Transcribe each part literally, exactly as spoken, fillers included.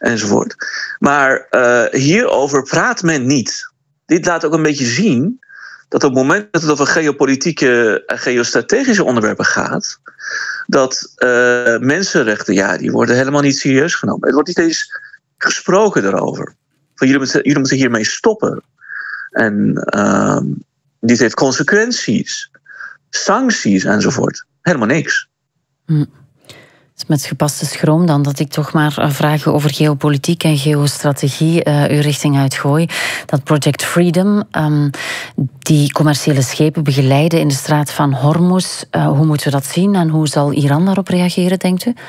enzovoort. Maar uh, hierover praat men niet. Dit laat ook een beetje zien dat op het moment dat het over geopolitieke en geostrategische onderwerpen gaat, dat uh, mensenrechten, ja, die worden helemaal niet serieus genomen. Er wordt niet eens gesproken daarover. Van, jullie, moeten, jullie moeten hiermee stoppen. En uh, dit heeft consequenties, sancties enzovoort. Helemaal niks. Hm. Met gepaste schroom dan dat ik toch maar vragen over geopolitiek en geostrategie uh, uw richting uitgooi. Dat Project Freedom, um, die commerciële schepen begeleiden in de straat van Hormuz. Uh, hoe moeten we dat zien en hoe zal Iran daarop reageren, denkt u?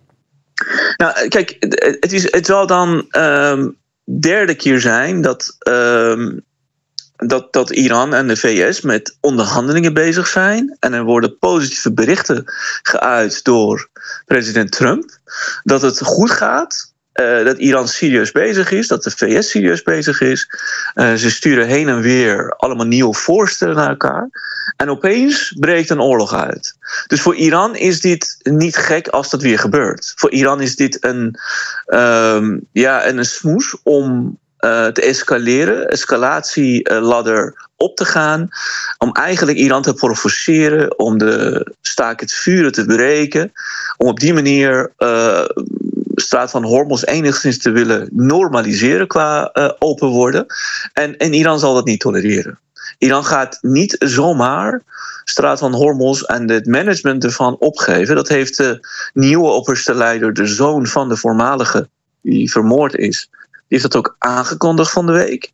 Nou, kijk, het, is, het zal dan de um, derde keer zijn dat, um, dat, dat Iran en de V S met onderhandelingen bezig zijn. En er worden positieve berichten geuit door president Trump dat het goed gaat. Uh, dat Iran serieus bezig is, dat de V S serieus bezig is. Uh, ze sturen heen en weer allemaal nieuwe voorstellen naar elkaar. En opeens breekt een oorlog uit. Dus voor Iran is dit niet gek als dat weer gebeurt. Voor Iran is dit een, um, ja, een smoes om uh, te escaleren, escalatieladder op te gaan. Om eigenlijk Iran te provoceren, om de staakt het vuren te breken. Om op die manier Uh, straat van Hormuz enigszins te willen normaliseren qua uh, open worden. En, en Iran zal dat niet tolereren. Iran gaat niet zomaar straat van Hormuz en het management ervan opgeven. Dat heeft de nieuwe opperste leider, de zoon van de voormalige die vermoord is, die heeft dat ook aangekondigd van de week.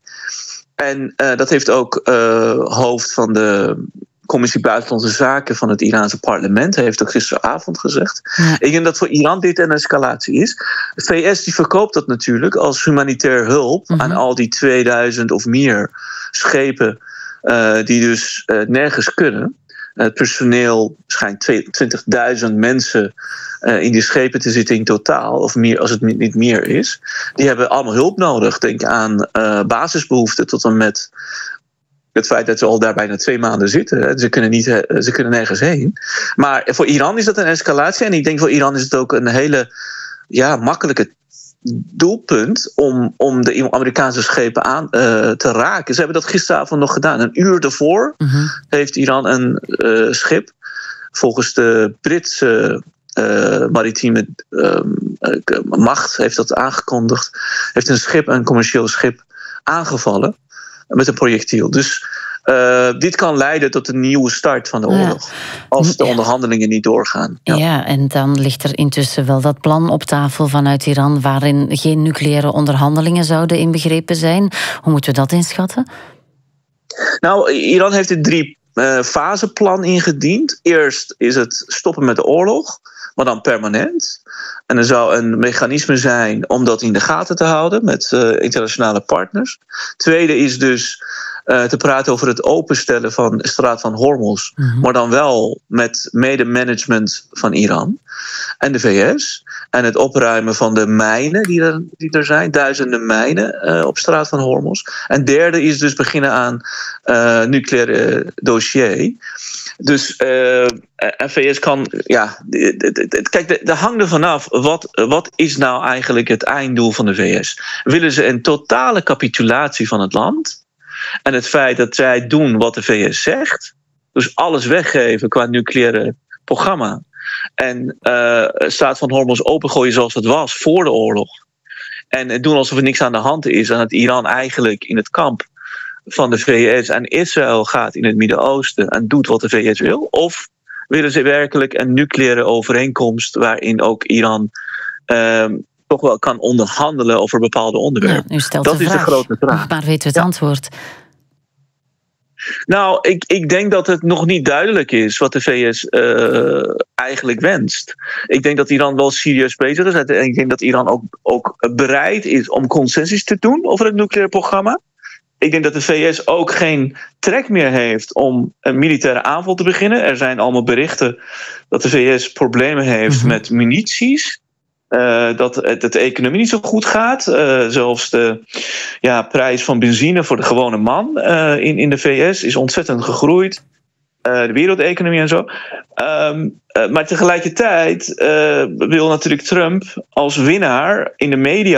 En uh, dat heeft ook uh, hoofd van de Commissie Buitenlandse Zaken van het Iraanse parlement heeft ook gisteravond gezegd. Ja. Ik denk dat voor Iran dit een escalatie is. De V S die verkoopt dat natuurlijk als humanitair hulp mm-hmm. aan al die tweeduizend of meer schepen uh, die dus uh, nergens kunnen. Het personeel schijnt twintigduizend mensen uh, in die schepen te zitten in totaal, of meer als het niet meer is. Die hebben allemaal hulp nodig. Denk aan uh, basisbehoeften tot en met het feit dat ze al daar bijna twee maanden zitten. Ze kunnen, niet, ze kunnen nergens heen. Maar voor Iran is dat een escalatie. En ik denk voor Iran is het ook een hele ja, makkelijke doelpunt om, om de Amerikaanse schepen aan uh, te raken. Ze hebben dat gisteravond nog gedaan. Een uur daarvoor mm-hmm. heeft Iran een uh, schip, volgens de Britse uh, maritieme uh, uh, macht heeft dat aangekondigd, heeft een schip, een commercieel schip, aangevallen met een projectiel. Dus uh, dit kan leiden tot een nieuwe start van de oorlog. Ja. Als de onderhandelingen niet doorgaan. Ja. ja, en dan ligt er intussen wel dat plan op tafel vanuit Iran waarin geen nucleaire onderhandelingen zouden inbegrepen zijn. Hoe moeten we dat inschatten? Nou, Iran heeft het drie uh, faseplan ingediend. Eerst is het stoppen met de oorlog, maar dan permanent. En er zou een mechanisme zijn om dat in de gaten te houden met uh, internationale partners. Tweede is dus uh, te praten over het openstellen van de straat van Hormuz, mm-hmm. maar dan wel met medemanagement van Iran en de V S. En het opruimen van de mijnen die er, die er zijn, duizenden mijnen uh, op straat van Hormuz. En derde is dus beginnen aan uh, nucleaire dossier. Dus uh, V S kan, ja, kijk, er hangt er vanaf, wat, wat is nou eigenlijk het einddoel van de V S? Willen ze een totale capitulatie van het land? En het feit dat zij doen wat de V S zegt, dus alles weggeven qua nucleaire programma, en uh, straat van Hormuz opengooien zoals het was voor de oorlog, en doen alsof er niks aan de hand is en dat Iran eigenlijk in het kamp van de V S en Israël gaat in het Midden-Oosten en doet wat de V S wil? Of willen ze werkelijk een nucleaire overeenkomst waarin ook Iran um, toch wel kan onderhandelen over bepaalde onderwerpen? Ja, u stelt dat de is vraag. de grote vraag. Maar weet u het ja. antwoord? Nou, ik, ik denk dat het nog niet duidelijk is wat de V S uh, eigenlijk wenst. Ik denk dat Iran wel serieus bezig is. En ik denk dat Iran ook, ook bereid is om consensus te doen over het nucleaire programma. Ik denk dat de V S ook geen trek meer heeft om een militaire aanval te beginnen. Er zijn allemaal berichten dat de V S problemen heeft mm-hmm. met munities. Uh, dat het, het de economie niet zo goed gaat. Uh, zelfs de ja, prijs van benzine voor de gewone man uh, in, in de V S is ontzettend gegroeid. Uh, de wereldeconomie en zo. Um, uh, maar tegelijkertijd uh, wil natuurlijk Trump als winnaar in de media